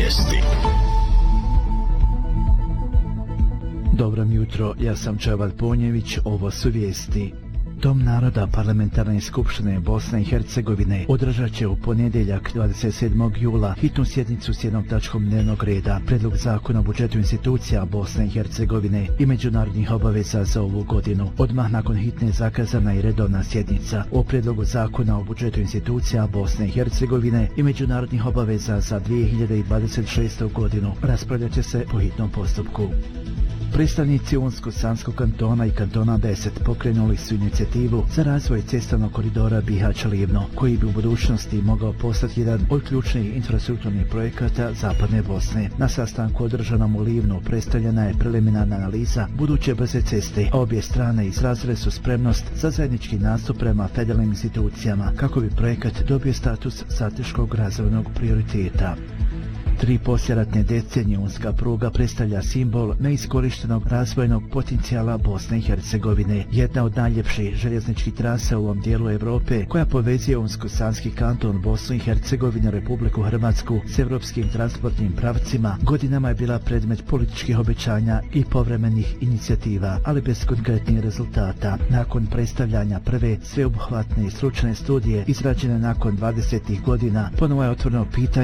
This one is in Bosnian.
Vijesti. Dobro mi jutro, ja sam Čeval Ponjević, ovo su vijesti. Dom naroda Parlamentarne skupštine Bosne i Hercegovine održat će u ponedjeljak 27. jula hitnu sjednicu s jednom tačkom dnevnog reda, Predlog zakona o budžetu institucija Bosne i Hercegovine i međunarodnih obaveza za ovu godinu. Odmah nakon hitne zakazana i redovna sjednica o Predlogu zakona o budžetu institucija Bosne i Hercegovine i međunarodnih obaveza za 2026. godinu raspravljat će se po hitnom postupku. Predstavnici Unsko-Sanskog kantona i kantona 10 pokrenuli su inicijativu za razvoj cestovnog koridora Bihać-Livno, koji bi u budućnosti mogao postati jedan od ključnih infrastrukturnih projekata Zapadne Bosne. Na sastanku održanom u Livnu predstavljena je preliminarna analiza buduće brze ceste, a obje strane izrazile su spremnost za zajednički nastup prema federalnim institucijama kako bi projekat dobio status strateškog razvojnog prioriteta. 3 poslijeratne decenije unska pruga predstavlja simbol neiskorištenog razvojnog potencijala Bosne i Hercegovine. Jedna od najljepših željezničkih trasa u ovom dijelu Europe koja povezuje Unsko-Sanski kanton, Bosnu i Hercegovinu, Republiku Hrvatsku s europskim transportnim pravcima, godinama je bila predmet političkih obećanja i povremenih inicijativa, ali bez konkretnih rezultata. Nakon predstavljanja prve sveobuhvatne stručne studije izrađene nakon 20 godina, ponovo je otvoreno pitanje